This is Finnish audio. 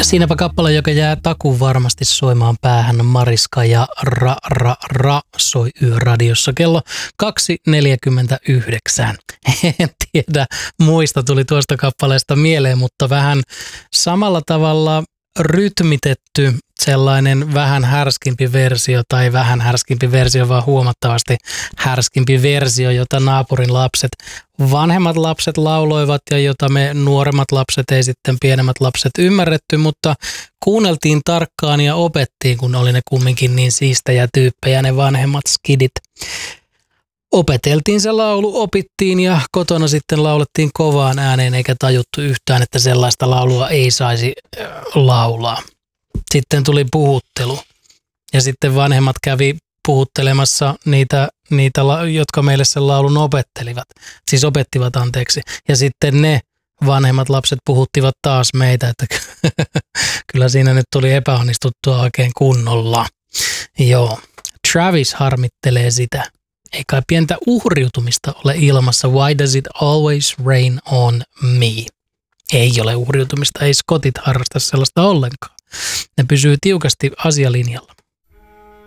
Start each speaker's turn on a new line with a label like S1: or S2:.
S1: Siinäpä kappale, joka jää takuun varmasti soimaan päähän. Mariska ja Ra soi Yöradiossa kello 2.49. En tiedä, muista tuli tuosta kappaleesta mieleen, mutta vähän samalla tavalla rytmitetty sellainen vähän härskimpi versio, tai vähän härskimpi versio, vaan huomattavasti härskimpi versio, jota naapurin lapset, vanhemmat lapset lauloivat ja jota me nuoremmat lapset ei sitten pienemmät lapset ymmärretty, mutta kuunneltiin tarkkaan ja opettiin, kun oli ne kumminkin niin siistejä tyyppejä ne vanhemmat skidit. Opeteltiin se laulu, opittiin ja kotona sitten laulettiin kovaan ääneen eikä tajuttu yhtään, että sellaista laulua ei saisi laulaa. Sitten tuli puhuttelu ja sitten vanhemmat kävi puhuttelemassa niitä, jotka meille sen laulun opettivat. Ja sitten ne vanhemmat lapset puhuttivat taas meitä, että kyllä siinä nyt tuli epäonnistuttua oikein kunnolla. Joo, Travis harmittelee sitä. Ei kai pientä uhriutumista ole ilmassa. Why does it always rain on me? Ei ole uhriutumista, ei skotit harrasta sellaista ollenkaan. Ne pysyy tiukasti asialinjalla.